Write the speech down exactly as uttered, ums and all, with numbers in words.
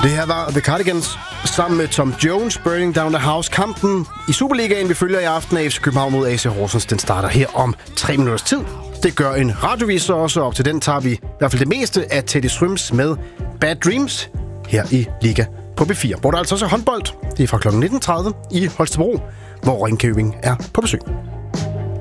Det her var The Cardigans sammen med Tom Jones, Burning Down the House. Kampen i Superligaen, vi følger i aften af F C København mod A C Horsens, den starter her om tre minutters tid. Det gør en radioviser også, og til den tager vi i hvert fald det meste af Teddy Swims med Bad Dreams her i Liga på B fire. Hvor der altså også er håndbold. Det er fra klokken nitten tredive i Holstebro, hvor Ringkøbing er på besøg.